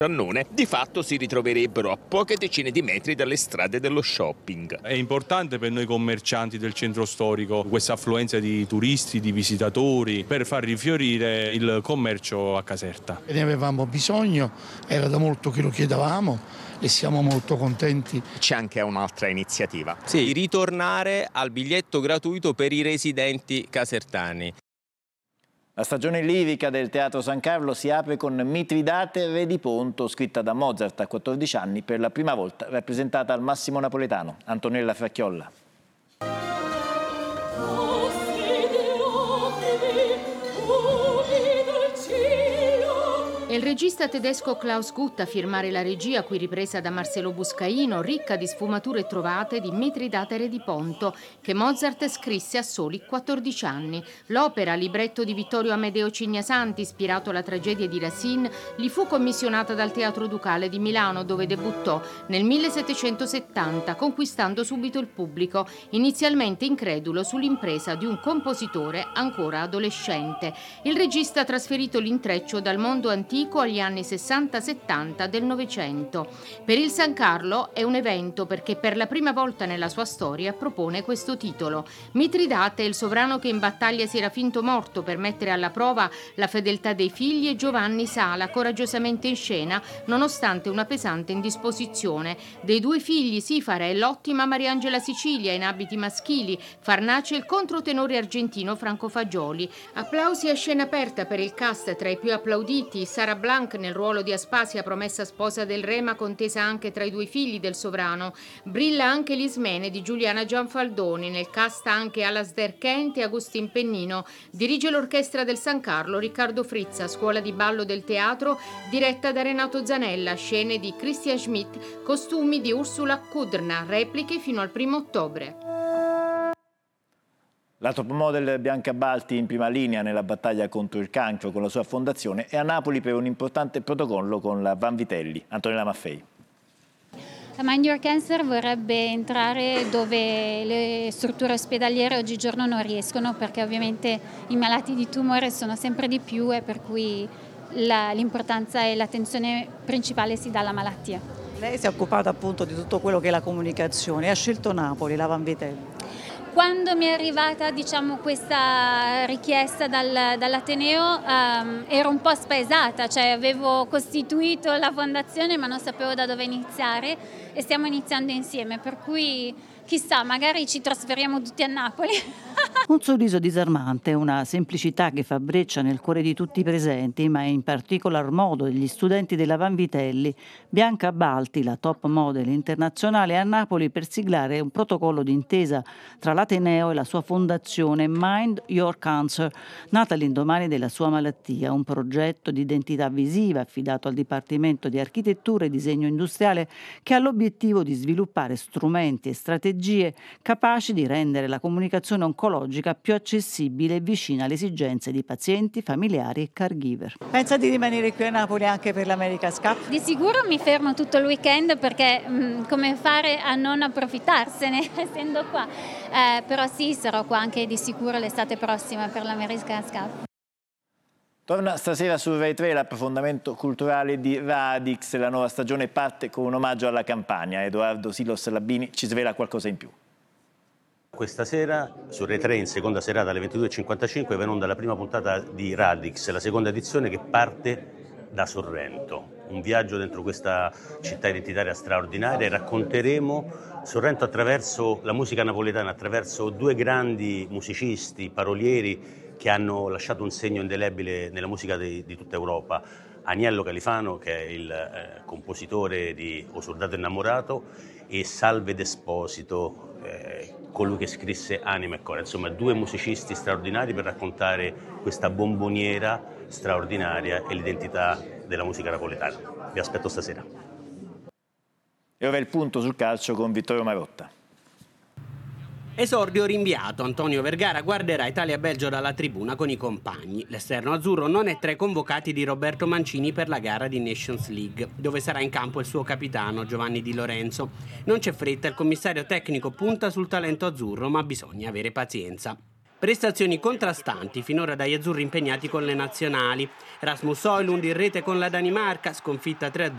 Annone, di fatto si ritroverebbero a poche decine di metri dalle strade dello shopping. È importante per noi commercianti del centro storico questa affluenza di turisti, di visitatori, per far rifiorire il commercio a Caserta. Ne avevamo bisogno, era da molto che lo chiedevamo e siamo molto contenti. C'è anche un'altra iniziativa. Sì, di ritornare al biglietto gratuito per i residenti casertani. La stagione lirica del Teatro San Carlo si apre con Mitridate Re di Ponto, scritta da Mozart a 14 anni, per la prima volta rappresentata al Massimo Napoletano. Antonella Fracchiolla. È il regista tedesco Klaus Guth a firmare la regia, qui ripresa da Marcello Buscaino, ricca di sfumature trovate di Mitridate Re di Ponto, che Mozart scrisse a soli 14 anni. L'opera, libretto di Vittorio Amedeo Cignasanti, ispirato alla tragedia di Racine, gli fu commissionata dal Teatro Ducale di Milano, dove debuttò nel 1770, conquistando subito il pubblico, inizialmente incredulo sull'impresa di un compositore ancora adolescente. Il regista ha trasferito l'intreccio dal mondo antico agli anni 60-70 del Novecento. Per il San Carlo è un evento perché per la prima volta nella sua storia propone questo titolo. Mitridate è il sovrano che in battaglia si era finto morto per mettere alla prova la fedeltà dei figli, e Giovanni sala coraggiosamente in scena nonostante una pesante indisposizione. Dei due figli, Sifara e l'ottima Mariangela Sicilia in abiti maschili, Farnace e il controtenore argentino Franco Fagioli. Applausi a scena aperta per il cast, tra i più applauditi Sara Blanc nel ruolo di Aspasia, promessa sposa del re ma contesa anche tra i due figli del sovrano. Brilla anche l'Ismene di Giuliana Gianfaldoni, nel cast anche Alasdair Kent e Agustin Pennino. Dirige l'orchestra del San Carlo Riccardo Frizza, scuola di ballo del teatro diretta da Renato Zanella, scene di Christian Schmidt, costumi di Ursula Kudrna, repliche fino al 1° ottobre. La top model Bianca Balti in prima linea nella battaglia contro il cancro con la sua fondazione e a Napoli per un importante protocollo con la Vanvitelli. Antonella Maffei. La Mind Your Cancer vorrebbe entrare dove le strutture ospedaliere oggigiorno non riescono, perché ovviamente i malati di tumore sono sempre di più e per cui l'importanza e l'attenzione principale si dà alla malattia. Lei si è occupata appunto di tutto quello che è la comunicazione e ha scelto Napoli, la Vanvitelli. Quando mi è arrivata questa richiesta dall'Ateneo ero un po' spaesata, cioè avevo costituito la fondazione ma non sapevo da dove iniziare e stiamo iniziando insieme, per cui chissà, magari ci trasferiamo tutti a Napoli. Un sorriso disarmante, una semplicità che fa breccia nel cuore di tutti i presenti, ma in particolar modo degli studenti della Vanvitelli. Bianca Balti, la top model internazionale, a Napoli per siglare un protocollo d'intesa tra l'Ateneo e la sua fondazione Mind Your Cancer, nata all'indomani della sua malattia, un progetto di identità visiva affidato al Dipartimento di Architettura e Disegno Industriale che ha l'obiettivo di sviluppare strumenti e strategie capaci di rendere la comunicazione oncologica più accessibile e vicina alle esigenze di pazienti, familiari e caregiver. Pensa di rimanere qui a Napoli anche per l'America's Cup? Di sicuro mi fermo tutto il weekend perché come fare a non approfittarsene essendo qua, però sì, sarò qua anche di sicuro l'estate prossima per l'America's Cup. Torna stasera su Rai 3 l'approfondimento culturale di Radix. La nuova stagione parte con un omaggio alla Campania. Edoardo Silos Labini ci svela qualcosa in più. Questa sera su Rai 3 in seconda serata alle 22.55 va in onda la prima puntata di Radix, la seconda edizione che parte da Sorrento. Un viaggio dentro questa città identitaria straordinaria e racconteremo Sorrento attraverso la musica napoletana, attraverso due grandi musicisti, parolieri che hanno lasciato un segno indelebile nella musica di tutta Europa. Agnello Califano, che è il compositore di O Soldato Innamorato, e Salve D'Esposito, colui che scrisse Anima e Cuore. Insomma, due musicisti straordinari per raccontare questa bomboniera straordinaria e l'identità della musica napoletana. Vi aspetto stasera. E ora il punto sul calcio con Vittorio Marotta. Esordio rinviato, Antonio Vergara guarderà Italia-Belgio dalla tribuna con i compagni. L'esterno azzurro non è tra i convocati di Roberto Mancini per la gara di Nations League, dove sarà in campo il suo capitano Giovanni Di Lorenzo. Non c'è fretta, il commissario tecnico punta sul talento azzurro, ma bisogna avere pazienza. Prestazioni contrastanti finora dagli azzurri impegnati con le nazionali. Rasmus Højlund in rete con la Danimarca, sconfitta 3-2